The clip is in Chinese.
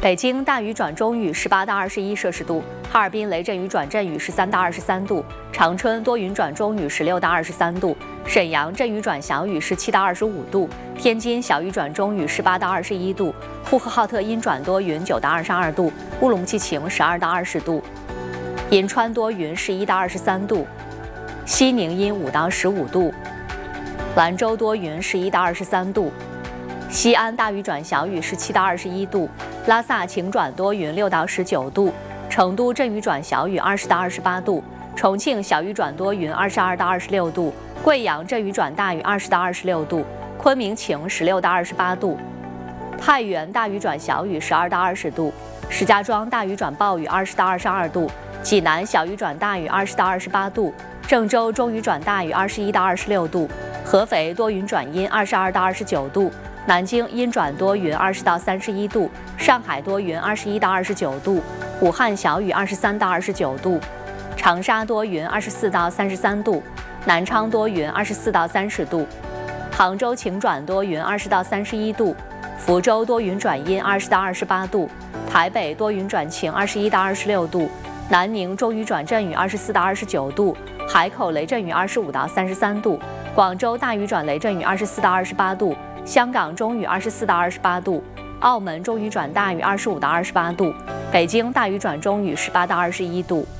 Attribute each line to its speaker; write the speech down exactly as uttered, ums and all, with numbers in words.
Speaker 1: 北京大雨转中雨十八到二十一摄氏度，哈尔滨雷阵雨转阵雨十三到二十三度，长春多云转中雨十六到二十三度，沈阳阵雨转小雨十七到二十五度，天津小雨转中雨十八到二十一度，呼和浩特阴转多云九到二十二度，乌鲁木齐晴十二到二十度，银川多云十一到二十三度，西宁阴五到十五度，兰州多云十一到二十三度，西安大雨转小雨十七到二十一度，拉萨晴转多云六到十九度，成都阵雨转小雨二十到二十八度，重庆小雨转多云二十二到二十六度，贵阳阵雨转大雨二十到二十六度，昆明晴十六到二十八度，太原大雨转小雨十二到二十度，石家庄大雨转暴雨二十到二十二度，济南小雨转大雨二十到二十八度，郑州中雨转大雨二十一到二十六度，合肥多云转阴二十二到二十九度，南京阴转多云二十到三十一度，上海多云二十一到二十九度，武汉小雨二十三到二十九度，长沙多云二十四到三十三度，南昌多云二十四到三十度，杭州晴转多云二十到三十一度，福州多云转阴二十到二十八度，台北多云转晴二十一到二十六度，南宁中雨转阵雨二十四到二十九度，海口雷阵雨二十五到三十三度，广州大雨转雷阵雨二十四到二十八度，香港中雨二十四到二十八度，澳门中雨转大雨二十五到二十八度，北京大雨转中雨十八到二十一度。